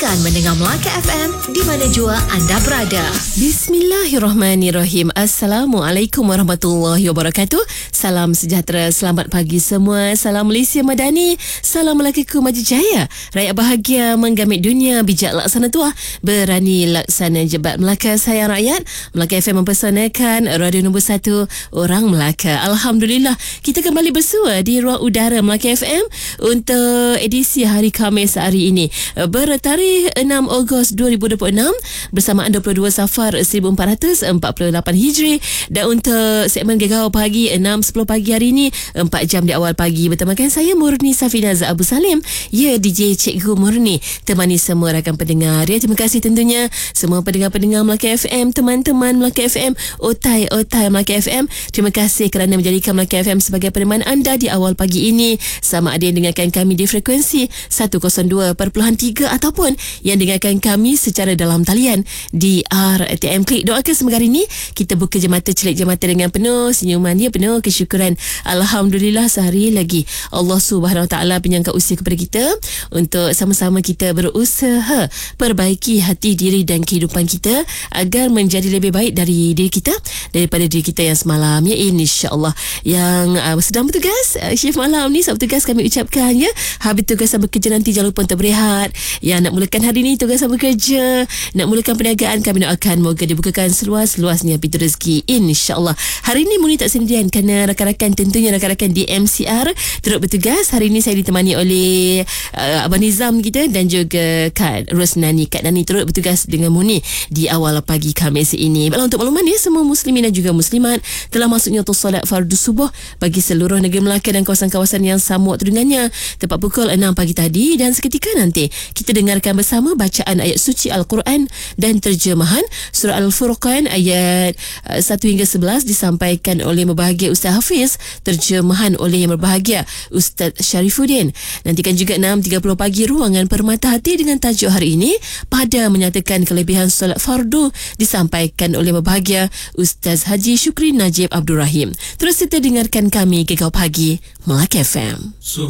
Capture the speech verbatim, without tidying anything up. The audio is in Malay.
Teruskan mendengar Melaka F M di mana jua anda berada. Bismillahirrahmanirrahim. Assalamualaikum warahmatullahi wabarakatuh. Salam sejahtera, selamat pagi semua. Salam Malaysia Madani, salam Melakiku Maju Jaya. Rakyat bahagia menggamit dunia, bijak laksana tuah, berani laksana jebat Melaka sayang rakyat. Melaka F M mempersanakan radio nombor satu orang Melaka. Alhamdulillah, kita kembali bersua di ruang udara Melaka F M untuk edisi hari Khamis hari ini, bertarikh enam Ogos dua ribu dua puluh enam, bersamaan dua puluh dua Safar seribu empat ratus empat puluh lapan Hijri. Dan untuk segmen Gegar Pagi enam sepuluh pagi hari ini, empat jam di awal pagi, bertemakan saya Murni Safinaza Abu Salim, ya D J Cikgu Murni, temani semua rakan pendengar. Ya, terima kasih tentunya semua pendengar-pendengar Melaka F M, teman-teman Melaka F M, otai-otai Melaka F M. Terima kasih kerana menjadikan Melaka F M sebagai peneman anda di awal pagi ini, sama ada yang dengarkan kami di frekuensi seratus dua perpuluhan tiga ataupun yang dengarkan kami secara dalam talian di R T M Klik. Doakan semoga hari ini kita buka jemata, celik jemata dengan penuh senyuman, ya, penuh kesyukuran. Alhamdulillah, sehari lagi Allah Subhanahu Wa Taala penyangka usia kepada kita untuk sama-sama kita berusaha perbaiki hati diri dan kehidupan kita agar menjadi lebih baik dari diri kita daripada diri kita yang semalam, ya, insya-Allah. Yang uh, sedang bertugas, uh, shift malam ni, sahabat tugas kami ucapkan, ya, habis tugasan bekerja nanti jangan lupa untuk berehat. Yang nak mulakan hari ni tugasan bekerja, nak mulakan perniagaan, kami doakan moga dibukakan seluas-luasnya pintu rezeki, insya-Allah. Hari ini Muni tak sendirian kerana rakan-rakan, tentunya rakan-rakan di M C R turut bertugas. Hari ini saya ditemani oleh uh, Abang Nizam kita dan juga Kak Rosnani. Kak Nani turut bertugas dengan Muni di awal pagi Khamis ini. Baiklah, untuk makluman, ya, semua muslimin dan juga muslimat telah masuknya waktu solat fardu subuh bagi seluruh negeri Melaka dan kawasan-kawasan yang sama waktu dengannya tepat pukul enam pagi tadi. Dan seketika nanti kita dengarkan bersama bacaan ayat suci Al-Quran dan terjemahan surah Al-Furqan ayat uh, satu hingga sebelas disampaikan oleh yang berbahagia Ustaz Hafiz, terjemahan oleh yang berbahagia Ustaz Syarifuddin. Nantikan juga enam tiga puluh pagi ruangan Permata Hati dengan tajuk hari ini, pada menyatakan kelebihan solat fardu, disampaikan oleh yang berbahagia Ustaz Haji Syukri Najib Abdul Rahim. Terus kita dengarkan kami Gegar Pagi Melaka F M.